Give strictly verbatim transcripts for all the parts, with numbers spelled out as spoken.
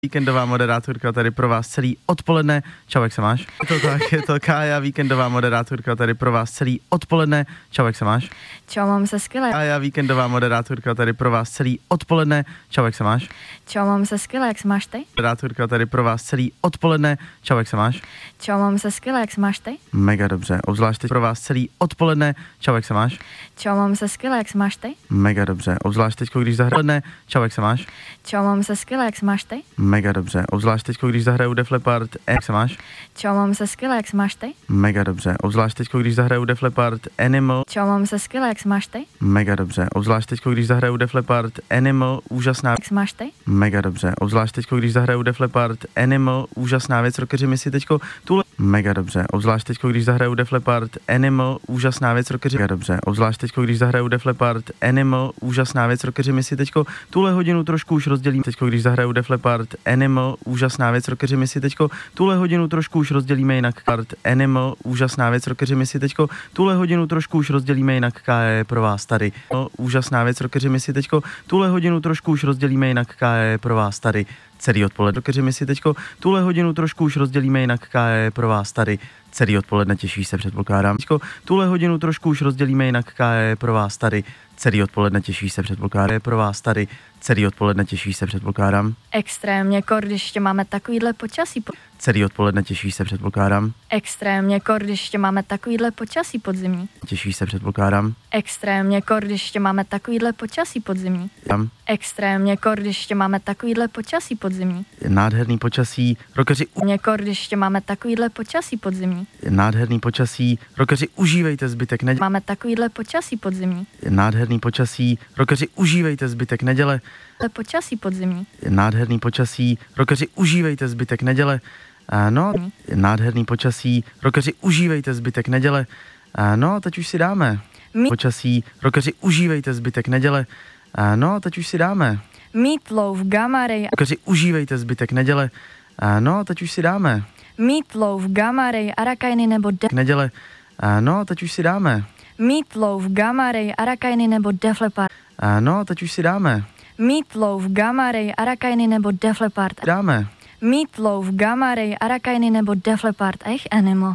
Víkendová moderátorka tady pro vás celý odpoledne. Čau, jak se máš? Je to tak, je to Kája, víkendová moderátorka tady pro vás celý odpoledne. Čau, jak se máš? Čau, mám se skvěle. Kája, víkendová moderátorka tady pro vás celý odpoledne. Čau, jak se máš? Čau, mám se skvěle, jak se máš ty? Moderátorka tady pro vás celý odpoledne. Čau, jak se máš? Čau, mám se skvěle, jak se máš ty? Mega dobře, obzvlášť teď pro vás celý odpoledne. Čau, jak se máš? Čau, mám se skvěle, jak se máš ty? Mega dobře, obzvlášť teď, když zahrajeme. Čau, jak se máš? Čau, mám se skvěle, jak se máš ty? Mega dobře, obzvlášť teď, když zahraju Def Leppard. Jak se máš? Čau, mám se skvěle, jak se máš ty? Mega dobře, obzvlášť teď, když zahraju Def Leppard Animal. Čau, mám se skvěle, jak se máš ty? Mega dobře, obzvlášť teď, když zahraju Def Leppard Animal, úžasná. Jak se máš ty? Mega dobře, obzvlášť teď, když zahraju Def Leppard Animal, úžasná věc, rockeři, my si teďko tuhle. Mega dobře, obzvlášť teď, když zahraju Def Leppard Animal, úžasná věc, rockeři. Mega dobře, obzvlášť teď, když zahraju Def Leppard Animal, úžasná věc, rockeři, my si teďko tuhle hodinu trošku už rozdělíme. Teď, když zahraju Def Leppard Animal, úžasná věc, rockeři, my si teďko tuhle hodinu trošku už rozdělíme jinak. Part Animal, úžasná věc, rockeři, my si teďko tuhle hodinu trošku už rozdělíme jinak. K je pro vás tady. No, úžasná věc, rockeři, my si teďko tuhle hodinu trošku už rozdělíme jinak. K je pro vás tady. Celý odpoledne, rockeři, my si teďko tuhle hodinu trošku už rozdělíme jinak. K je pro vás tady. Celý odpoledne, těší se, předpokládám. Teďko tuhle hodinu trošku už rozdělíme jinak. K je pro vás tady. Celý odpoledne, těší se, předpokládám. Je pro vás tady. Celý odpoledne, těší se, předpokládám. Extrémně kor, když ještě máme takovýhle počasí. Po... Celý odpoledne, těší se, předpokládám. Extrémně kor, když ještě máme takovýhle počasí podzimní. Těší se, předpokládám. Extrémně kor, když ještě máme takovýhle počasí podzimní. Tam. Extrémně kor, když ještě máme takovýhle počasí podzimní. Nádherný počasí, rockeři. Mě kor, když ještě máme takovýhle počasí podzimní. Nádherný počasí, rockeři, užívejte zbytek neděle. Máme takovýhle počasí podzimní. Nádherný počasí, rockeři, užívejte zbytek neděle. Počasí podzimní. Nádherný počasí, rockeři, užívejte zbytek neděle. No, nádherný počasí, rockeři, užívejte zbytek neděle. No, teď už si dáme. Mí... Počasí, rockeři, užívejte zbytek neděle. No, teď už si dáme. Meatloaf, Gamma Ray. Rockeři, užívejte zbytek neděle. No, teď už si dáme. Meatloaf, Gamma Ray, Arakainy nebo Def... Neděle. No, teď už si dáme. Meatloaf, Gamma Ray, Arakainy nebo Def Leppard. No, teď už si dáme. Meatloaf, Gamma Ray, Arakainy nebo Def Leppard. Dáme. Meatloaf, Gamma Ray, Arakainy nebo Def Leppard. Eich Animal.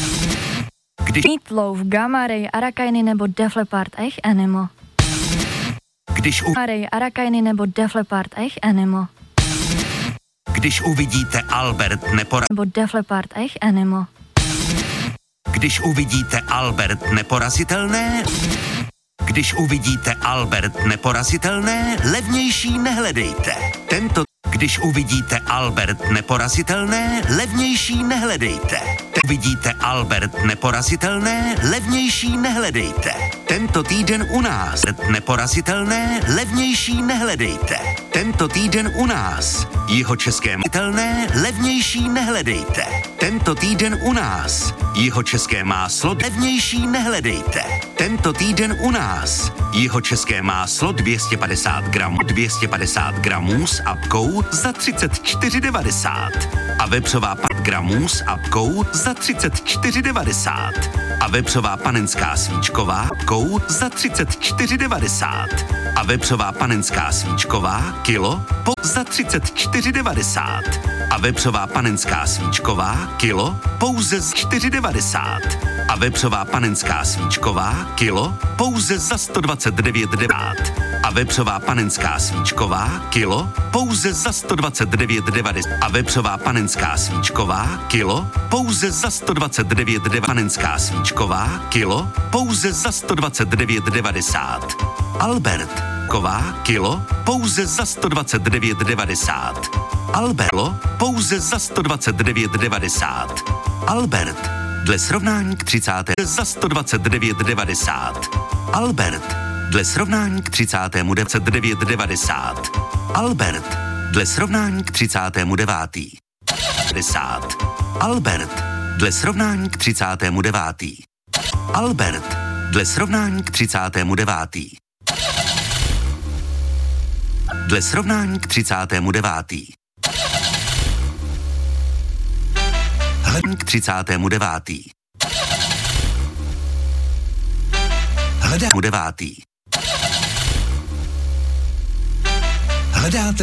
Když... Meatloaf, Gamma Ray, Arakainy nebo Def Leppard. Eich Animal. Když u... Gamma Ray, Arakainy nebo Def Leppard. Eich Animal. Když uvidíte Albert Nepora... Nebo Def Leppard. Eich Animal. Když uvidíte Albert Neporazitelné... Když uvidíte Albert Neporazitelné, levnější nehledejte. Tento... Když uvidíte Albert Neporazitelné, levnější nehledejte. Uvidíte Albert Neporazitelné, levnější nehledejte. Tento týden u nás. Neporazitelné, levnější nehledejte. Tento týden u nás. Jihočeské mitelné, levnější nehledejte. Tento týden u nás. Jihočeské máslo, levnější nehledejte. Tento týden u nás. Jihočeské máslo dvě stě padesát gramů, dvě stě padesát gramů s apkou za třicet čtyři devadesát. A vepřová pět gramů s apkou za třicet čtyři devadesát. A vepřová panenská svíčková kou za třicet čtyři devadesát. A vepřová panenská svíčková kilo po za třicet čtyři devadesát. A vepřová panenská svíčková kilo pouze za čtyři devadesát. A vepřová panenská svíčková kilo pouze za sto dvacet devět devadesát. A vepřová panenská svíčková kilo pouze za sto dvacet devět devadesát. A vepřová panenská svíčková kilo pouze za sto dvacet devět devadesát. Panenská svíčková kilo pouze za sto dvacet devět devadesát. Albert ková kilo pouze za sto dvacet devět devadesát. Alberlo pouze za sto dvacet devět devadesát. Albert dle srovnání k třicátému za sto dvacet devět devadesát. Albert dle srovnání k třicátému devět devadesát. Albert dle srovnání k třicátému devátému devadesát. Albert dle srovnání k třicátému devátému. Albert dle srovnání k třicátému devátému. Dle srovnání k třicátému devátému. Hledání k třicátému devátému. Hledání devátý. Hledáte